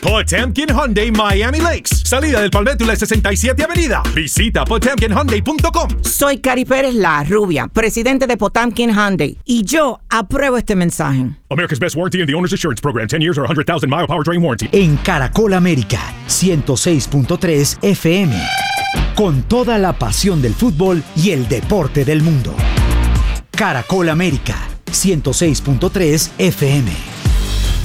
Potemkin Hyundai Miami Lakes. Salida del Palmetto y la 67 Avenida. Visita potemkinhyundai.com. Soy Cari Pérez, la rubia, presidente de Potemkin Hyundai. Y yo apruebo este mensaje. America's Best Warranty and the Owner's Assurance Program. 10 years or 100,000 mile powertrain warranty. En Caracol América, 106.3 FM. Con toda la pasión del fútbol y el deporte del mundo. Caracol América, 106.3 FM.